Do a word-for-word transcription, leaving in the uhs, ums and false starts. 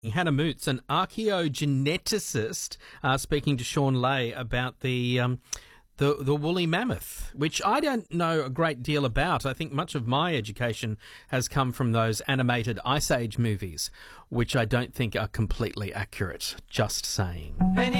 Hannah Moots, an archaeogeneticist, uh, speaking to Sean Lay about the, um, the the woolly mammoth, which I don't know a great deal about. I think much of my education has come from those animated Ice Age movies, which I don't think are completely accurate. Just saying.